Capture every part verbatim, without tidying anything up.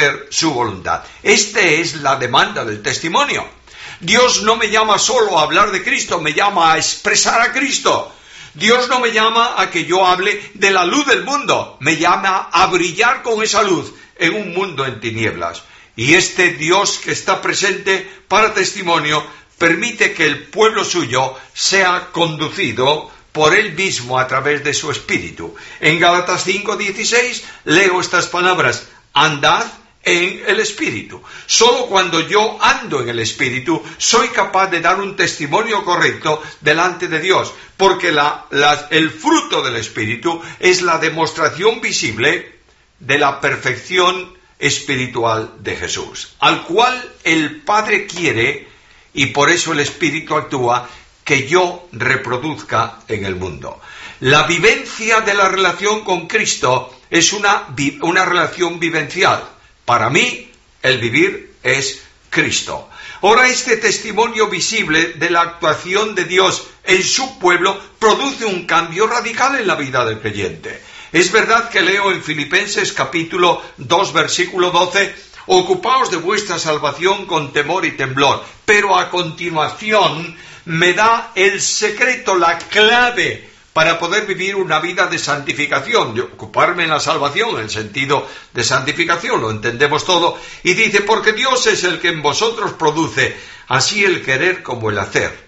hacer su voluntad. Esta es la demanda del testimonio. Dios no me llama solo a hablar de Cristo, me llama a expresar a Cristo. Dios no me llama a que yo hable de la luz del mundo, me llama a brillar con esa luz en un mundo en tinieblas. Y este Dios que está presente para testimonio permite que el pueblo suyo sea conducido por él mismo a través de su espíritu. En Gálatas cinco dieciséis leo estas palabras: andad en el espíritu. Solo cuando yo ando en el espíritu soy capaz de dar un testimonio correcto delante de Dios, porque la, la, el fruto del espíritu es la demostración visible de la perfección espiritual de Jesús, al cual el Padre quiere, y por eso el espíritu actúa, que yo reproduzca en el mundo. La vivencia de la relación con Cristo es una, una relación vivencial. Para mí, el vivir es Cristo. Ahora, este testimonio visible de la actuación de Dios en su pueblo produce un cambio radical en la vida del creyente. Es verdad que leo en Filipenses capítulo dos, versículo doce, ocupaos de vuestra salvación con temor y temblor, pero a continuación me da el secreto, la clave para poder vivir una vida de santificación, de ocuparme en la salvación, en el sentido de santificación, lo entendemos todo, y dice, porque Dios es el que en vosotros produce así el querer como el hacer,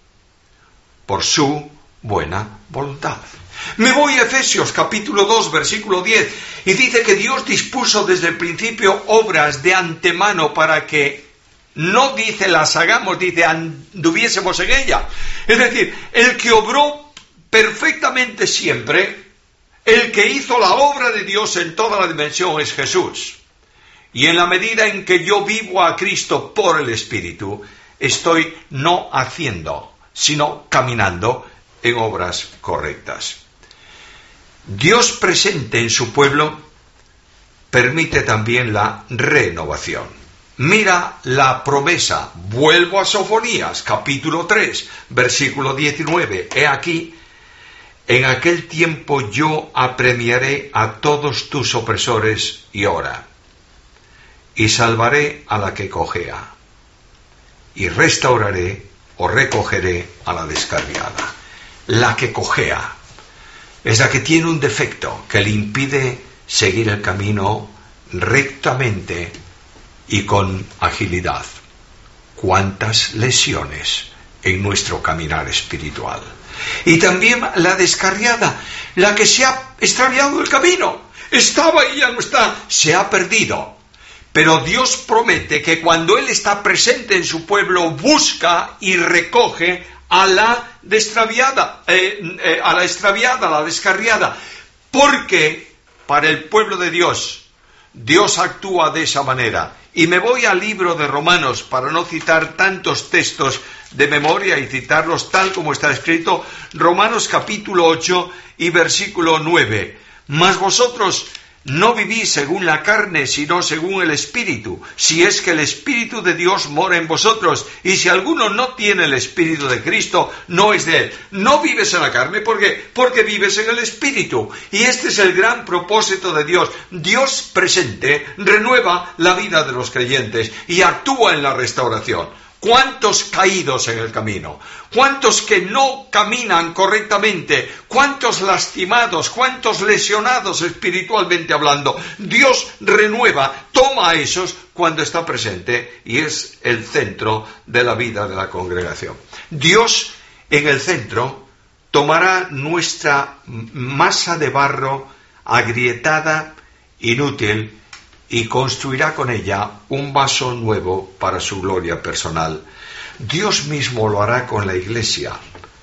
por su buena voluntad. Me voy a Efesios capítulo dos, versículo diez, y dice que Dios dispuso desde el principio obras de antemano para que, no dice las hagamos, dice anduviésemos en ella. Es decir, el que obró perfectamente siempre, el que hizo la obra de Dios en toda la dimensión es Jesús. Y en la medida en que yo vivo a Cristo por el Espíritu, estoy no haciendo, sino caminando en obras correctas. Dios presente en su pueblo permite también la renovación. Mira la promesa, vuelvo a Sofonías, capítulo tres, versículo diecinueve, he aquí, en aquel tiempo yo apremiaré a todos tus opresores y ora, y salvaré a la que cojea, y restauraré o recogeré a la descarriada. La que cojea es la que tiene un defecto que le impide seguir el camino rectamente y con agilidad. ¿Cuántas lesiones en nuestro caminar espiritual? Y también la descarriada, la que se ha extraviado el camino. Estaba y ya no está, se ha perdido. Pero Dios promete que cuando Él está presente en su pueblo, busca y recoge a la extraviada, eh, eh, a la extraviada, a la descarriada. Porque para el pueblo de Dios, Dios actúa de esa manera. Y me voy al libro de Romanos para no citar tantos textos de memoria y citarlos tal como está escrito. Romanos capítulo ocho y versículo nueve. Mas vosotros no vivís según la carne, sino según el Espíritu, si es que el Espíritu de Dios mora en vosotros. Y si alguno no tiene el Espíritu de Cristo, no es de él. No vives en la carne, ¿por qué? Porque vives en el Espíritu. Y este es el gran propósito de Dios. Dios presente renueva la vida de los creyentes y actúa en la restauración. ¿Cuántos caídos en el camino? ¿Cuántos que no caminan correctamente? ¿Cuántos lastimados? ¿Cuántos lesionados espiritualmente hablando? Dios renueva, toma a esos cuando está presente y es el centro de la vida de la congregación. Dios en el centro tomará nuestra masa de barro agrietada, inútil, y construirá con ella un vaso nuevo para su gloria personal. Dios mismo lo hará con la iglesia,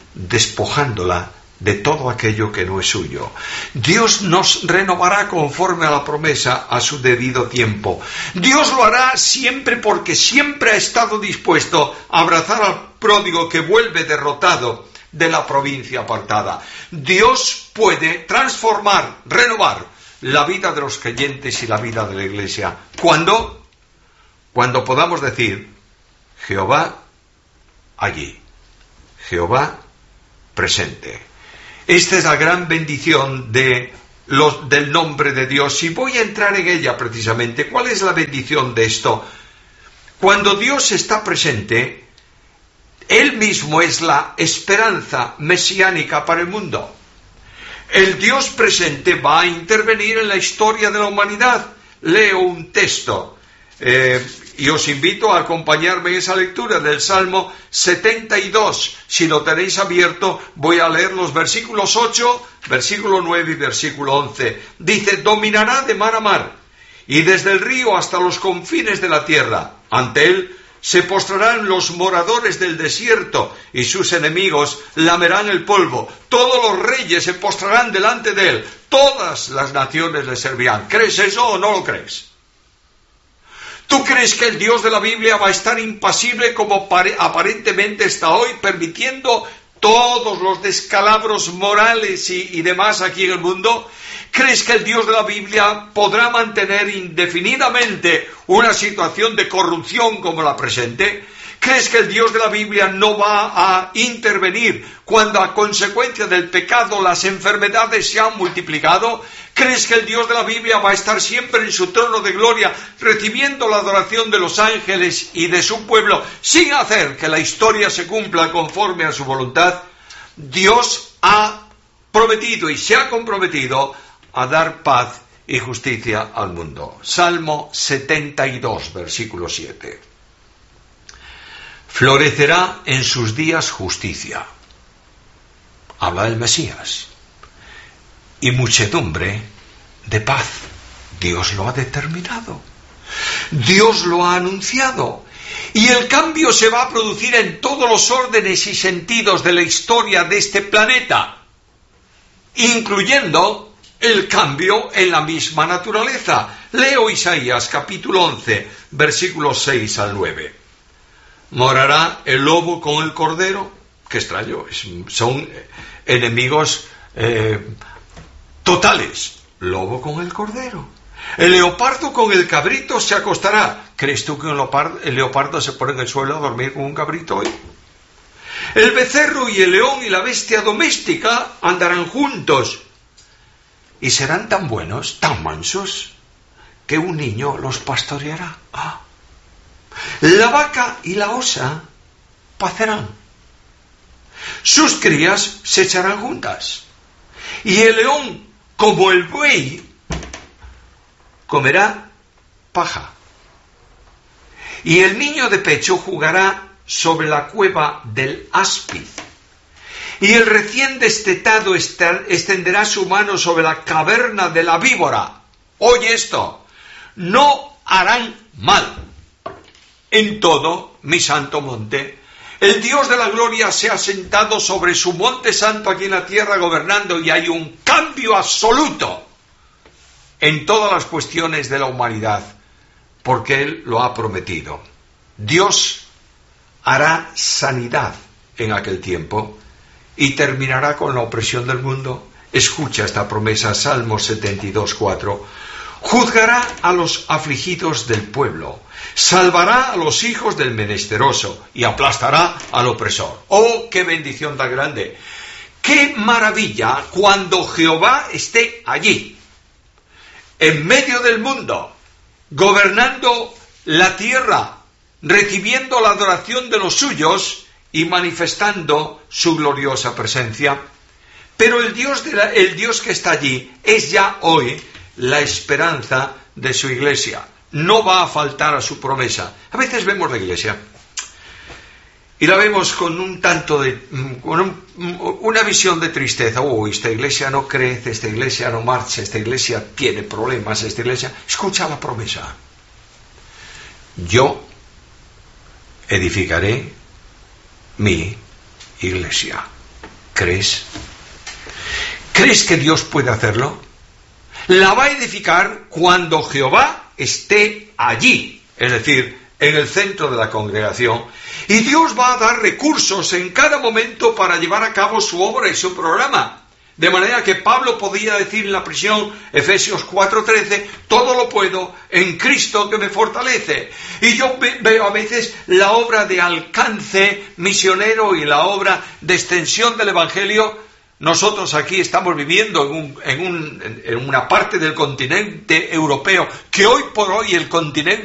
despojándola de todo aquello que no es suyo. Dios nos renovará conforme a la promesa a su debido tiempo. Dios lo hará siempre porque siempre ha estado dispuesto a abrazar al pródigo que vuelve derrotado de la provincia apartada. Dios puede transformar, renovar la vida de los creyentes y la vida de la iglesia. ¿Cuándo? Cuando podamos decir, Jehová allí, Jehová presente. Esta es la gran bendición de los, del nombre de Dios. Y voy a entrar en ella precisamente. ¿Cuál es la bendición de esto? Cuando Dios está presente, Él mismo es la esperanza mesiánica para el mundo. El Dios presente va a intervenir en la historia de la humanidad. Leo un texto eh, y os invito a acompañarme en esa lectura del Salmo setenta y dos. Si lo tenéis abierto, voy a leer los versículos ocho, versículo nueve y versículo once. Dice: dominará de mar a mar y desde el río hasta los confines de la tierra. Ante él se postrarán los moradores del desierto y sus enemigos lamerán el polvo. Todos los reyes se postrarán delante de él. Todas las naciones le servirán. ¿Crees eso o no lo crees? ¿Tú crees que el Dios de la Biblia va a estar impasible como aparentemente está hoy, permitiendo todos los descalabros morales y, y demás aquí en el mundo? ¿Crees que el Dios de la Biblia podrá mantener indefinidamente una situación de corrupción como la presente? ¿Crees que el Dios de la Biblia no va a intervenir cuando a consecuencia del pecado las enfermedades se han multiplicado? ¿Crees que el Dios de la Biblia va a estar siempre en su trono de gloria recibiendo la adoración de los ángeles y de su pueblo sin hacer que la historia se cumpla conforme a su voluntad? Dios ha prometido y se ha comprometido a dar paz y justicia al mundo. Salmo setenta y dos, versículo siete. Florecerá en sus días justicia. Habla del Mesías. Y muchedumbre de paz. Dios lo ha determinado. Dios lo ha anunciado. Y el cambio se va a producir en todos los órdenes y sentidos de la historia de este planeta, incluyendo el cambio en la misma naturaleza. Leo Isaías capítulo once, versículos seis al nueve. ¿Morará el lobo con el cordero? Qué extraño, son enemigos eh, totales. Lobo con el cordero. El leopardo con el cabrito se acostará. ¿Crees tú que un leopardo, el leopardo se pone en el suelo a dormir con un cabrito hoy? El becerro y el león y la bestia doméstica andarán juntos. Y serán tan buenos, tan mansos, que un niño los pastoreará. Ah. La vaca y la osa pacerán. Sus crías se echarán juntas. Y el león, como el buey, comerá paja. Y el niño de pecho jugará sobre la cueva del áspid. Y el recién destetado extenderá su mano sobre la caverna de la víbora. Oye esto, no harán mal. En todo mi santo monte, el Dios de la gloria se ha sentado sobre su monte santo aquí en la tierra gobernando, y hay un cambio absoluto en todas las cuestiones de la humanidad, porque Él lo ha prometido. Dios hará sanidad en aquel tiempo y terminará con la opresión del mundo. Escucha esta promesa, Salmo setenta y dos, cuatro. Juzgará a los afligidos del pueblo, salvará a los hijos del menesteroso y aplastará al opresor. ¡Oh, qué bendición tan grande! ¡Qué maravilla cuando Jehová esté allí, en medio del mundo, gobernando la tierra, recibiendo la adoración de los suyos y manifestando su gloriosa presencia? Pero el Dios, de la, el Dios que está allí es ya hoy la esperanza de su iglesia. No va a faltar a su promesa. A veces vemos la iglesia y la vemos con un tanto de, con un, una visión de tristeza. Oh, esta iglesia no crece, esta iglesia no marcha, esta iglesia tiene problemas, esta iglesia... Escucha la promesa. Yo edificaré mi iglesia. ¿Crees? ¿Crees que Dios puede hacerlo? La va a edificar cuando Jehová esté allí, es decir, en el centro de la congregación, y Dios va a dar recursos en cada momento para llevar a cabo su obra y su programa. De manera que Pablo podía decir en la prisión, Efesios cuatro trece, todo lo puedo en Cristo que me fortalece. Y yo veo a veces la obra de alcance misionero y la obra de extensión del Evangelio Nosotros aquí estamos viviendo en, un, en, un, en una parte del continente europeo que hoy por hoy el continente